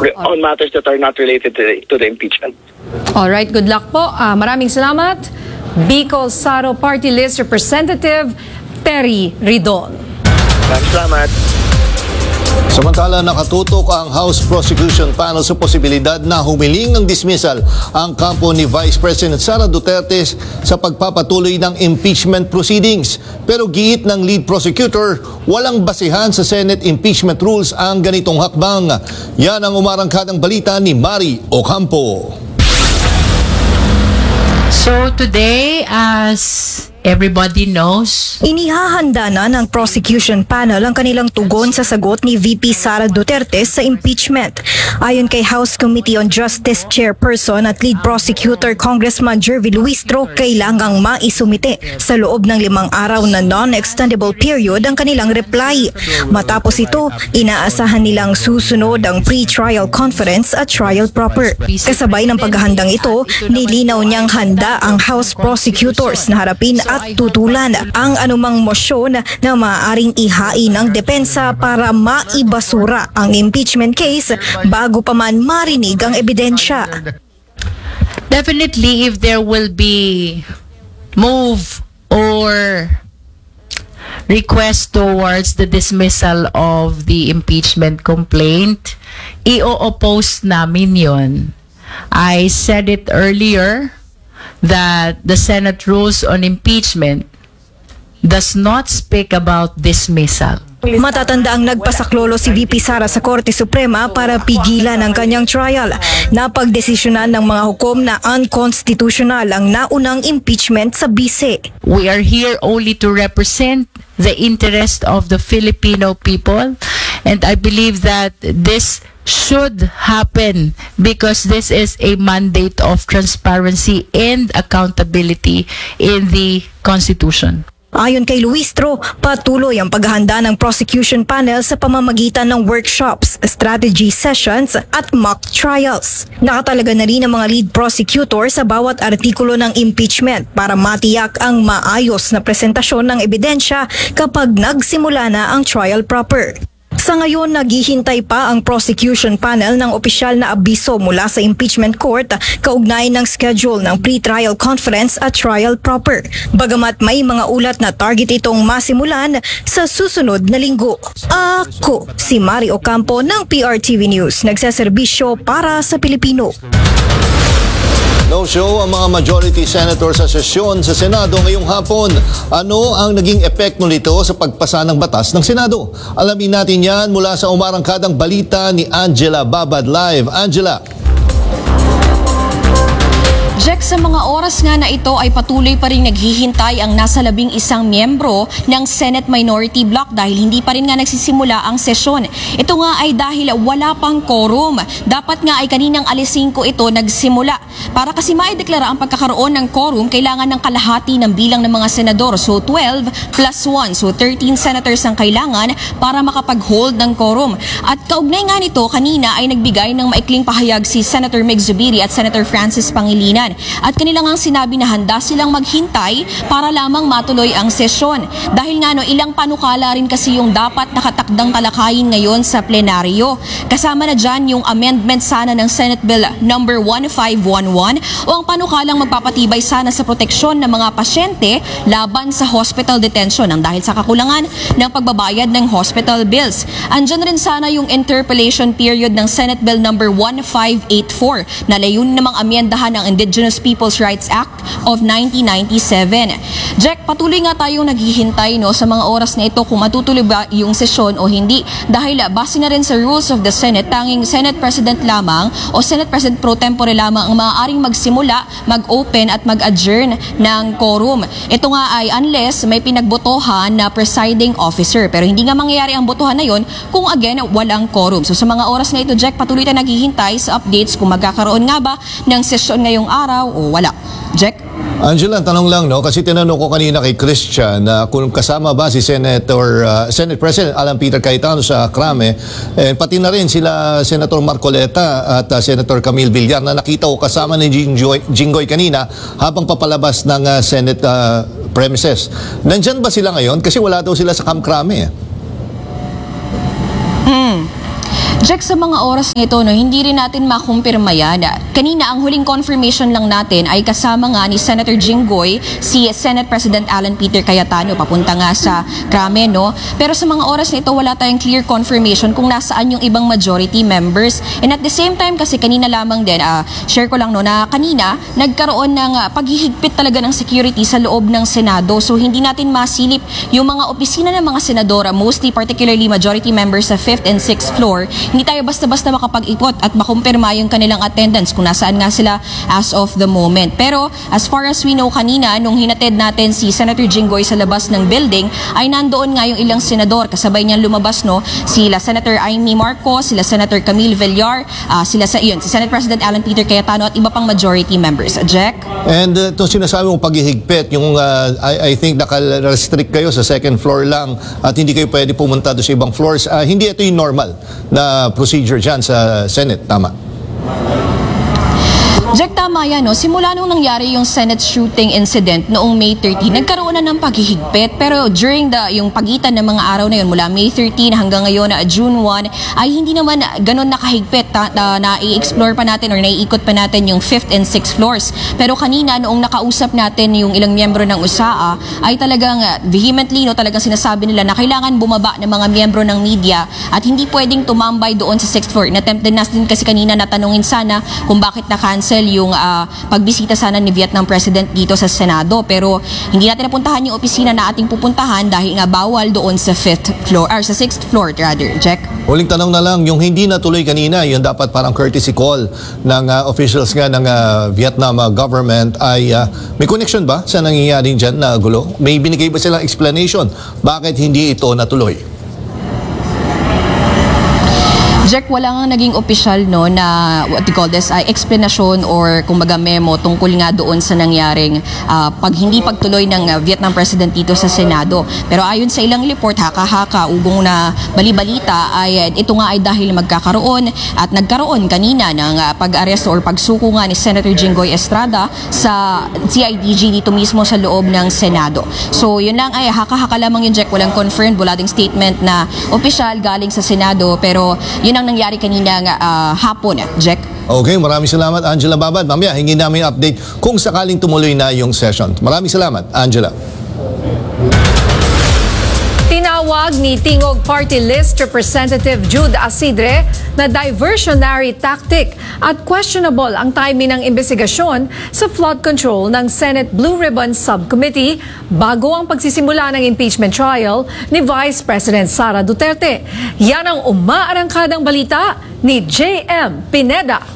on matters that are not related to the impeachment. Alright, good luck po. Maraming salamat. Bicol Saro Party List Representative Terry Ridon. Maraming salamat. Samantala, nakatutok ang House Prosecution Panel sa posibilidad na humiling ng dismissal ang kampo ni Vice President Sara Duterte sa pagpapatuloy ng impeachment proceedings. Pero giit ng lead prosecutor, walang basihan sa Senate impeachment rules ang ganitong hakbang. Yan ang umarangkadang balita ni Mari Ocampo. So today, as everybody knows, inihahanda na ng prosecution panel ang kanilang tugon sa sagot ni VP Sara Duterte sa impeachment. Ayon kay House Committee on Justice Chairperson at Lead Prosecutor Congressman Jervy Luistro, kailangang maisumite sa loob ng 5 araw na non-extendable period ang kanilang reply. Matapos ito, inaasahan nilang susunod ang pre-trial conference at trial proper. Kasabay ng paghahandang ito, nilinaw niyang handa ang House prosecutors na harapin at tutulan ang anumang mosyon na maaaring ihain ng depensa para maibasura ang impeachment case bago pa man marinig ang ebidensya. definitely if there will be move or request towards the dismissal of the impeachment complaint, i-oppose namin yun. I said it earlier that the Senate rules on impeachment does not speak about dismissal. Matatanda ang nagpasaklolo si VP Sara sa Korte Suprema para pigilan ang kanyang trial. Napagdesisyonan ng mga hukom na unconstitutional ang naunang impeachment sa bise. We are here only to represent the interest of the Filipino people, and I believe that this should happen because this is a mandate of transparency and accountability in the Constitution. Ayon kay Luistro, patuloy ang paghahanda ng prosecution panel sa pamamagitan ng workshops, strategy sessions at mock trials. Nakatalaga na rin ang mga lead prosecutor sa bawat artikulo ng impeachment para matiyak ang maayos na presentasyon ng ebidensya kapag nagsimula na ang trial proper. Sa ngayon, naghihintay pa ang prosecution panel ng opisyal na abiso mula sa impeachment court kaugnay ng schedule ng pre-trial conference at trial proper. Bagamat may mga ulat na target itong masimulan sa susunod na linggo. Ako, si Mari Ocampo ng PRTV News, nagseserbisyo para sa Pilipino. No-show ang mga majority senator sa sesyon sa Senado ngayong hapon. Ano ang naging epekto nito sa pagpasa ng batas ng Senado? Alamin natin yan mula sa umarangkadang balita ni Angela Babad Live. Angela. Jack, sa mga oras nga na ito ay patuloy pa rin naghihintay ang nasa 11 miyembro ng Senate Minority Bloc dahil hindi pa rin nga nagsisimula ang sesyon. Ito nga ay dahil wala pang quorum. Dapat nga ay kaninang alas 5 ito nagsimula. Para kasi maideklara ang pagkakaroon ng quorum, kailangan ng kalahati ng bilang ng mga senador. So 12 plus 1. So 13 senators ang kailangan para makapag-hold ng quorum. At kaugnay nga nito, kanina ay nagbigay ng maikling pahayag si Senator Meg Zubiri at Senator Francis Pangilinan. At kanilang ang sinabi na handa silang maghintay para lamang matuloy ang sesyon. Dahil nga ilang panukala rin kasi yung dapat nakatakdang talakayin ngayon sa plenaryo. Kasama na dyan yung amendment sana ng Senate Bill number 1511 o ang panukalang magpapatibay sana sa proteksyon ng mga pasyente laban sa hospital detention ng dahil sa kakulangan ng pagbabayad ng hospital bills. Andyan rin sana yung interpellation period ng Senate Bill number 1584 na layunin namang amyendahan ng Indigenous People's Rights Act of 1997. Jack, patuloy nga tayong naghihintay sa mga oras na ito kung matutuloy ba yung sesyon o hindi dahil base na rin sa rules of the Senate, tanging Senate President lamang o Senate President pro tempore lamang ang maaaring magsimula, mag-open at mag-adjourn ng quorum. Ito nga ay unless may pinagbotohan na presiding officer, pero hindi nga mangyayari ang botohan na yon kung again walang quorum. So sa mga oras na ito, Jack, patuloy tayo naghihintay sa updates kung magkakaroon nga ba ng sesyon ngayong araw o wala. Jack? Angela, tanong lang, kasi tinanong ko kanina kay Christian na kung kasama ba si Senate President Alan Peter Cayetano sa krame, pati na rin sila Senator Marcoleta at Senator Camille Villar na nakita ko kasama ni Jinggoy kanina habang papalabas ng Senate premises. Nandyan ba sila ngayon? Kasi wala daw sila sa kamkrame. Jack, sa mga oras na ito, hindi rin natin makumpirma yan. Kanina, ang huling confirmation lang natin ay kasama nga ni Senator Jinggoy, si Senate President Alan Peter Cayetano, papunta nga sa Krame, no? Pero sa mga oras na ito, wala tayong clear confirmation kung nasaan yung ibang majority members. And at the same time, kasi kanina lamang din, share ko lang no, na kanina, nagkaroon ng paghihigpit talaga ng security sa loob ng Senado. So hindi natin masilip yung mga opisina ng mga senadora, mostly particularly majority members sa 5th and 6th floor. Hindi tayo basta-basta makapag-ipot at makumpirma yung kanilang attendance kung nasaan nga sila as of the moment. Pero as far as we know kanina, nung hinatid natin si Senator Jinggoy sa labas ng building, ay nandoon nga yung ilang senador. Kasabay niyan lumabas, no, sila Senator Amy Marcos, sila Senator Camille Villar, si Senate President Alan Peter Cayetano at iba pang majority members. Jack? And itong sinasabi mong paghihigpit, yung I think naka-restrict kayo sa second floor lang at hindi kayo pwede pumunta doon sa ibang floors. Hindi ito yung normal na procedure dyan sa Senate, tama? Jack, tama yan, no? Simula nung nangyari yung Senate shooting incident noong May 13, nagkaroon na ng paghihigpit. Pero during yung pagitan ng mga araw na yun, mula May 13 hanggang ngayon na June 1, ay hindi naman ganun nakahigpit. Na-i-explore pa natin or naiikot pa natin yung 5th and 6th floors. Pero kanina, noong nakausap natin yung ilang miyembro ng USAA, ay talagang vehemently, no, talagang sinasabi nila na kailangan bumaba ng mga miyembro ng media at hindi pwedeng tumambay doon sa 6th floor. Na-attempt din natin kasi kanina natanungin sana kung bakit na-cancel yung pagbisita sana ni Vietnam President dito sa Senado, pero hindi natin napuntahan yung opisina na ating pupuntahan dahil nga bawal doon sa 5th floor or sa 6th floor rather. Jack? Huling tanong na lang, yung hindi natuloy kanina, yung dapat parang courtesy call ng officials nga ng Vietnam government ay may connection ba sa nangyayaring dyan na gulo? May binigay ba silang explanation bakit hindi ito natuloy? Jack, wala nga naging opisyal, no, na what you call this, explanation or kumbaga memo tungkol nga doon sa nangyaring hindi pagtuloy ng Vietnam President dito sa Senado. Pero ayon sa ilang report, haka-haka, ugong na balibalita, ay ito nga ay dahil magkakaroon at nagkaroon kanina ng pag-aresto or pagsuko nga ni Senator Jinggoy Estrada sa CIDG dito mismo sa loob ng Senado. So yun lang, ay haka-haka lamang yun, Jack. Walang confirmed, wala ding statement na opisyal galing sa Senado, pero yun ang nangyari kanina hapon, Jack. Okay, maraming salamat, Angela Babad. Mamaya, hingin namin update kung sakaling tumuloy na yung session. Maraming salamat, Angela. Tinawag ni Tingog Party List Representative Jude Asidre na diversionary tactic at questionable ang timing ng investigasyon sa flood control ng Senate Blue Ribbon Subcommittee bago ang pagsisimula ng impeachment trial ni Vice President Sara Duterte. Yan ang umaarangkadang balita ni J.M. Pineda.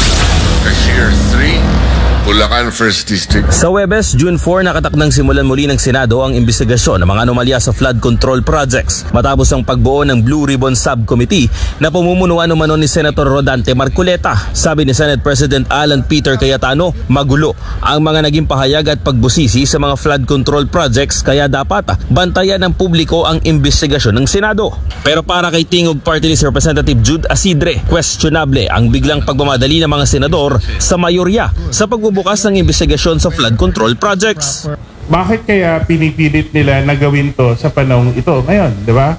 Cashier 3, Bulacan 1st District. Sa Huwebes, June 4, nakatakdang simulan muli ng Senado ang investigasyon ng mga anomalya sa flood control projects matapos ang pagbuo ng Blue Ribbon Subcommittee na pumumunuan umano ni Senator Rodante Marcoleta. Sabi ni Senate President Alan Peter Cayetano, magulo ang mga naging pahayag at pagbusisi sa mga flood control projects kaya dapat bantayan ng publiko ang investigasyon ng Senado. Pero para kay Tingog Party List Representative Jude Asidre, questionable ang biglang pagmamadali ng mga senador sa mayorya sa pagbubukas ng investigasyon sa flood control projects. Bakit kaya pinipilit nila na gawin to sa panahong ito ngayon, di ba?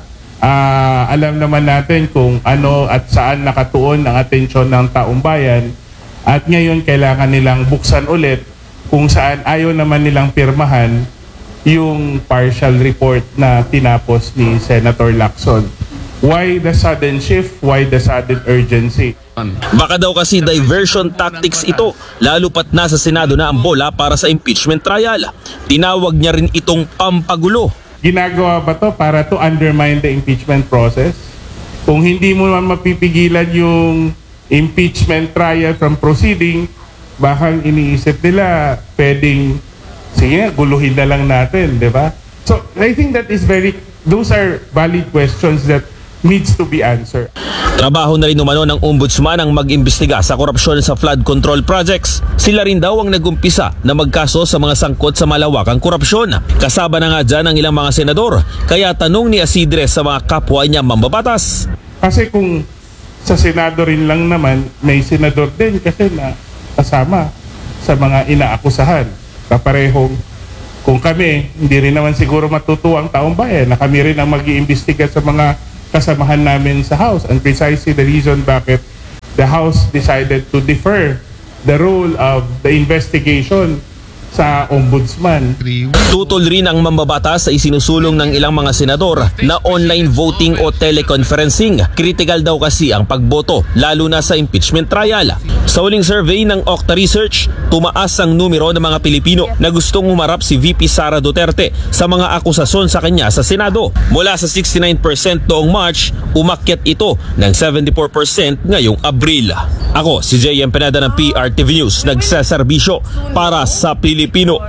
Alam naman natin kung ano at saan nakatuon ang atensyon ng taong bayan at ngayon kailangan nilang buksan ulit kung saan ayaw naman nilang pirmahan yung partial report na tinapos ni Senator Lacson. Why the sudden shift? Why the sudden urgency? Baka daw kasi diversion tactics ito, lalo pat nasa Senado na ang bola para sa impeachment trial. Tinawag niya rin itong pampagulo. Ginagawa ba to para to undermine the impeachment process? Kung hindi mo naman mapipigilan yung impeachment trial from proceeding, baka iniisip nila pwedeng, sige, guluhin na lang natin, di ba? So, I think that is those are valid questions that needs to be answered. Trabaho na rin umano ng ombudsman ang mag-imbestiga sa korupsyon sa flood control projects. Sila rin daw ang nagumpisa na magkaso sa mga sangkot sa malawakang korupsyon. Kasaba na nga dyan ang ilang mga senador, kaya tanong ni Asidre sa mga kapwa niya mambabatas. Kasi kung sa Senado rin lang naman, may senador din kasi na kasama sa mga inaakusahan. Kaparehong kung kami, hindi rin naman siguro matutuwa ang taong bayan na kami rin ang mag-iimbestiga sa mga kasamahan namin sa House, and precisely the reason bakit the House decided to defer the role of the investigation sa ombudsman. Tutol rin ang mambabatas sa isinusulong ng ilang mga senador na online voting o teleconferencing. Critical daw kasi ang pagboto, lalo na sa impeachment trial. Sa huling survey ng Okta Research, tumaas ang numero ng mga Pilipino na gustong humarap si VP Sara Duterte sa mga akusasyon sa kanya sa Senado. Mula sa 69% noong March, umakyat ito ng 74% ngayong Abril. Ako si JM Pineda ng PRTV News, nagsaserbisyo para sa Pilipino.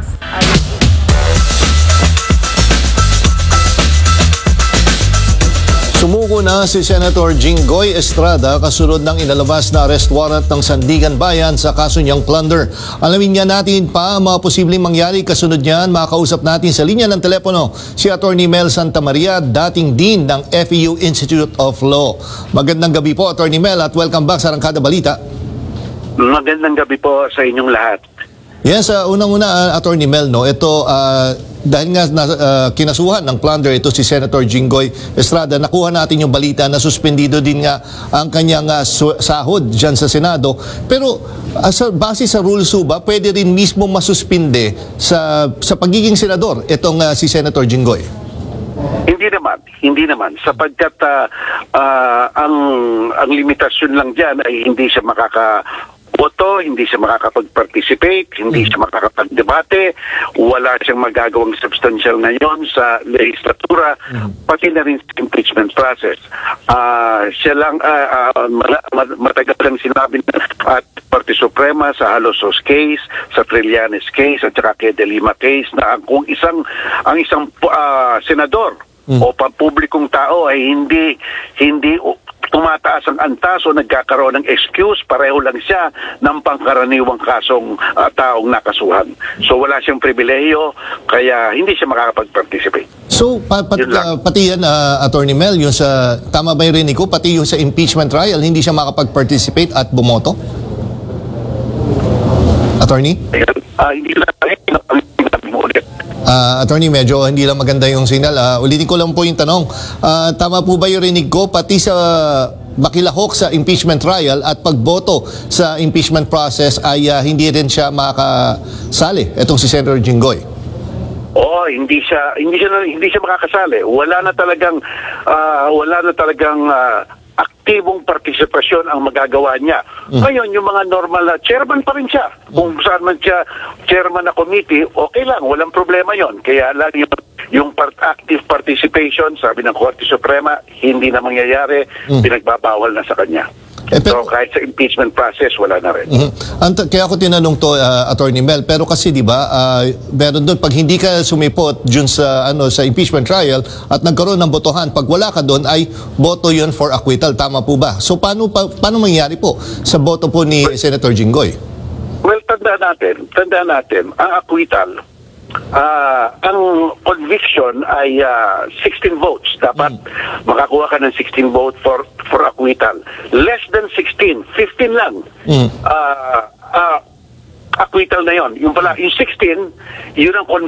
Sumuko na si Senator Jinggoy Estrada kasunod ng inalabas na arrest warrant ng Sandigan Bayan sa kaso niyang plunder. Alamin niya natin pa ang mga posibleng mangyari kasunod niyan. Makakausap natin sa linya ng telepono si Attorney Mel Santamaria, dating Dean ng FEU Institute of Law. Magandang gabi po, Attorney Mel, at welcome back sa Arangkada Balita. Magandang gabi po sa inyong lahat. Yes, unang-una, Attorney Mel, no, ito, dahil nga kinasuhan ng plunder ito si Senator Jinggoy Estrada, nakuha natin yung balita na suspendido din nga ang kanyang sahod dyan sa Senado. Pero base sa rules ba, pwede rin mismo masuspinde sa pagiging senador itong si Senator Jinggoy? Hindi naman sapagkat ang limitasyon lang diyan ay hindi siya boto, hindi siya makakapag-participate, hindi siya makakapag-debate, wala siyang magagawang substantial ngayon sa legislatura, pati na rin sa impeachment process. Siya lang, matagal lang sinabi at Korte Suprema sa Halosos case, sa Trillanes case, at saka kay De Lima case, na kung ang isang senador o pampublikong tao ay hindi tumataas ang antas o nagkakaroon ng excuse, pareho lang siya ng pangkaraniwang kasong taong nakasuhan. So wala siyang pribilehiyo, kaya hindi siya makakapag-participate. So pati yan, Attorney Mel, yung sa, tama ba yung rinig ko, pati yung sa impeachment trial, hindi siya makakapag-participate at bumoto? Attorney? Hindi lang ulit. Attorney, medyo hindi lang maganda yung signal. Ulitin ko lang po yung tanong. Tama po ba yung rinig ko? Pati sa makilahok sa impeachment trial at pagboto sa impeachment process ay hindi rin siya makakasali, itong si Senator Jinggoy? Oo, hindi siya makakasali. Wala na talagang aktibong partisipasyon ang magagawa niya. Ngayon, yung mga normal na chairman pa rin siya. Kung saan man siya chairman na committee, okay lang, walang problema yon. Kaya lang yung active participation, sabi ng Korte Suprema, hindi na mangyayari, pinagbabawal na sa kanya. So kahit sa impeachment process, wala na rin. Kaya ako tinanong to, Attorney Mel, pero kasi di ba, meron doon, pag hindi ka sumipot dun sa impeachment trial at nagkaroon ng botohan, pag wala ka doon ay boto yun for acquittal. Tama po ba? So paano mangyari po sa boto po ni Senator Jinggoy? Well, tandaan natin, ang acquittal, ang conviction ay 16 votes. Dapat makakuha ka ng 16 votes for acquittal. Less than 16, 15 lang. Acquittal na yon. Yung 16, yun ang